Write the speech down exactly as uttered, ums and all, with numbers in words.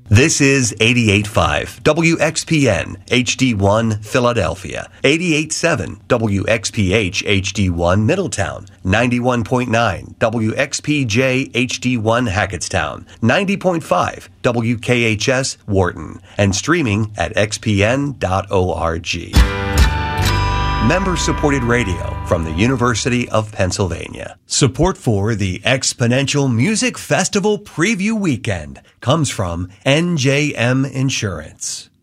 This is eighty-eight point five W X P N H D one Philadelphia, eighty-eight point seven W X P H H D one Middletown, ninety-one point nine W X P J H D one Hackettstown, ninety point five W K H S Wharton, and streaming at x p n dot org. Member-supported radio from the University of Pennsylvania. Support for the Exponential Music Festival Preview Weekend comes from N J M Insurance.